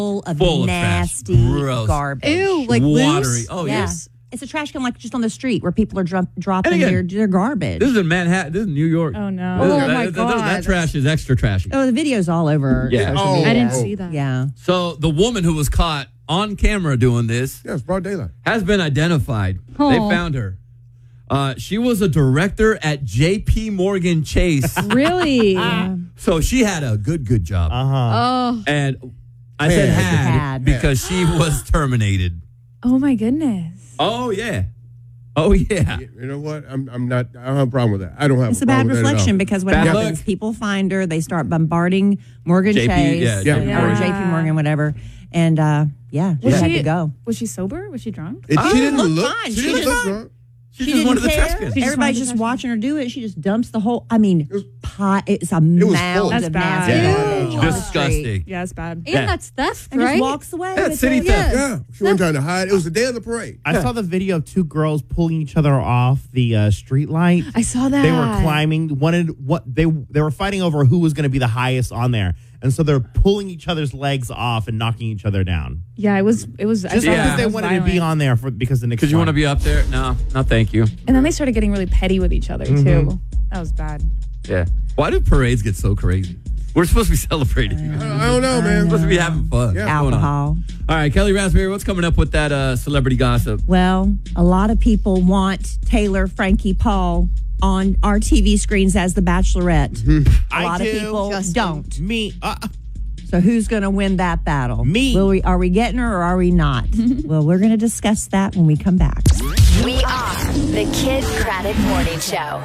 full of Full of nasty trash. Gross. garbage. Ew, like Watery. loose? Oh, Yeah. yes. It's a trash can like just on the street where people are dropping And again, their garbage. This is in Manhattan. This is New York. Oh, no. This is- Oh, my that God. trash is extra trashy. Oh, the video's all over. Yeah. social Oh, media. I didn't see that. Yeah. So the woman who was caught on camera doing this Yeah, it's broad daylight. has been identified. Oh. They found her. She was a director at J.P. Morgan Chase. Really? So she had a good job. Oh. And I said Had. because she was terminated. Oh, my goodness. Oh, yeah. Oh, yeah. You know what? I'm not. I don't have a problem with that. I don't have. It's a problem bad with that at all. reflection because what Bad happens, luck. people find her, they start bombarding Morgan JP, Chase yeah, JP or Morgan. JP Morgan, whatever. And she had to go. Was she sober? Was she drunk? She didn't looked look. fine. She She didn't was look fine. drunk. She She just wanted didn't the trash care. can. She just Everybody's wanted the just trash can. watching her do it. She just dumps the whole. I mean, was- pot. It's a was full. mound That's of bad. nasty Yeah. garbage. on the Disgusting. street. Yeah, it's bad. And Yeah. that's theft, And right? just walks away. Yeah, with city it. theft. Yeah, she wasn't trying to hide. It was the day of the parade. I saw the video of two girls pulling each other off the street light. I saw that. They were climbing. They were fighting over who was going to be the highest on there, and so they're pulling each other's legs off and knocking each other down. Yeah, it was. Just I because saw they it was wanted to be violent. on there because the next. Because you want to be up there? No, thank you. And then they started getting really petty with each other too. That was bad. Yeah. Why do parades get so crazy? We're supposed to be celebrating. I don't know, man. We're supposed to be having fun. Yeah. What's going on? Alcohol. All right, Kelly Raspberry, what's coming up with that celebrity gossip? Well, a lot of people want Taylor Frankie Paul on our TV screens as the Bachelorette. A lot of people don't. Me. So who's going to win that battle? Me. Are we getting her or are we not? Well, we're going to discuss that when we come back. We are the Kid Craddock Morning Show.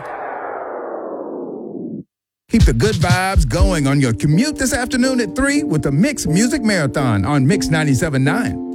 Keep the good vibes going on your commute this afternoon at 3 with the Mix Music Marathon on Mix 97.9.